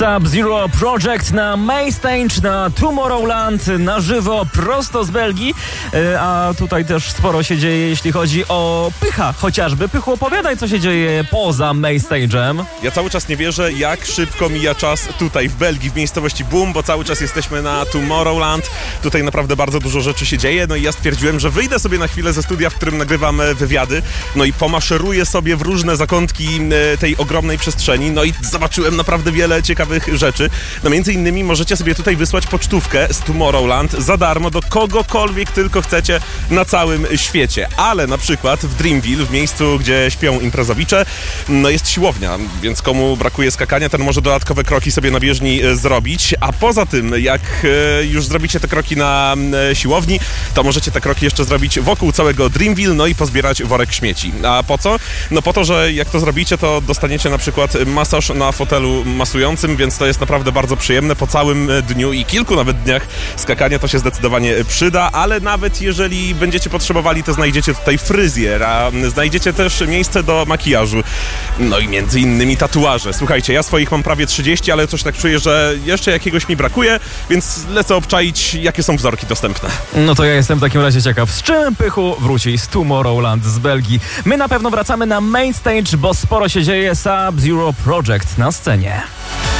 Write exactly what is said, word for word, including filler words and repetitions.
Sub-Zero Project na Mainstage, na Tomorrowland, na żywo, prosto z Belgii. A tutaj też sporo się dzieje, jeśli chodzi o Pycha chociażby. Pychu, opowiadaj, co się dzieje poza Mainstage'em. Ja cały czas nie wierzę, jak szybko mija czas tutaj w Belgii, w miejscowości Boom, bo cały czas jesteśmy na Tomorrowland. Tutaj naprawdę bardzo dużo rzeczy się dzieje. No i ja stwierdziłem, że wyjdę sobie na chwilę ze studia, w którym nagrywam wywiady, no i pomaszeruję sobie w różne zakątki tej ogromnej przestrzeni. No i zobaczyłem naprawdę wiele ciekawych rzeczy. No między innymi możecie sobie tutaj wysłać pocztówkę z Tomorrowland za darmo do kogokolwiek tylko chcecie na całym świecie. Ale na przykład w Dreamville, w miejscu, gdzie śpią imprezowicze, no jest siłownia, więc komu brakuje skakania, ten może dodatkowe kroki sobie na bieżni zrobić. A poza tym, jak już zrobicie te kroki na siłowni, to możecie te kroki jeszcze zrobić wokół całego Dreamville, no i pozbierać worek śmieci. A po co? No po to, że jak to zrobicie, to dostaniecie na przykład masaż na fotelu masującym, więc to jest naprawdę bardzo przyjemne. Po całym dniu i kilku nawet dniach skakania to się zdecydowanie przyda, ale nawet jeżeli będziecie potrzebowali, to znajdziecie tutaj fryzjer, a znajdziecie też miejsce do makijażu, no i między innymi tatuaże. Słuchajcie, ja swoich mam prawie trzydzieści, ale coś tak czuję, że jeszcze jakiegoś mi brakuje, więc lecę obczaić, jakie są wzorki dostępne. No to ja jestem w takim razie ciekaw, z czym Pychu wróci z Tomorrowland z Belgii. My na pewno wracamy na Mainstage, bo sporo się dzieje. Sub-Zero Project na scenie.